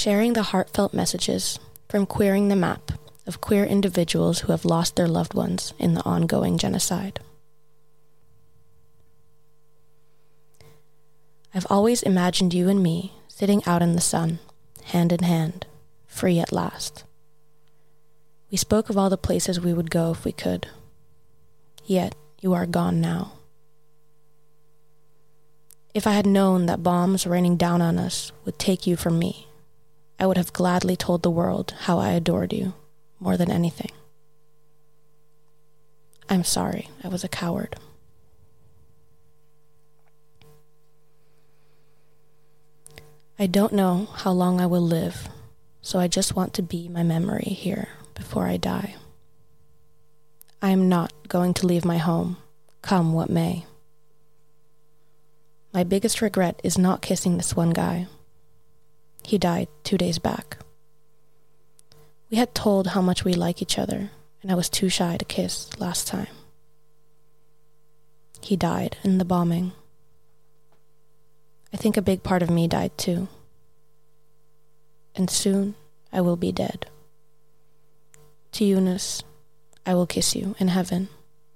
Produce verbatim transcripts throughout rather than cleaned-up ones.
sharing the heartfelt messages from Queering the Map of queer individuals who have lost their loved ones in the ongoing genocide. I've always imagined you and me sitting out in the sun, hand in hand, free at last. We spoke of all the places we would go if we could. Yet, you are gone now. If I had known that bombs raining down on us would take you from me, I would have gladly told the world how I adored you more than anything. I'm sorry, I was a coward. I don't know how long I will live, so I just want to be my memory here before I die. I am not going to leave my home, come what may. My biggest regret is not kissing this one guy. He died two days back. We had told how much we like each other, and I was too shy to kiss last time. He died in the bombing. I think a big part of me died too. And soon I will be dead. To Eunice, I will kiss you in heaven.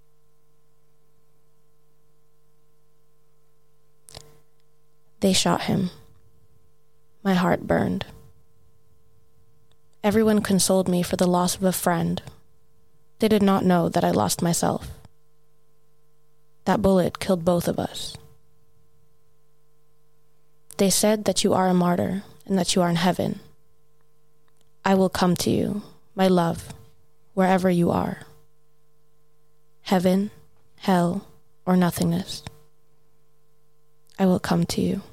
They shot him. My heart burned. Everyone consoled me for the loss of a friend. They did not know that I lost myself. That bullet killed both of us. They said that you are a martyr and that you are in heaven. I will come to you, my love, wherever you are. Heaven, hell, or nothingness. I will come to you.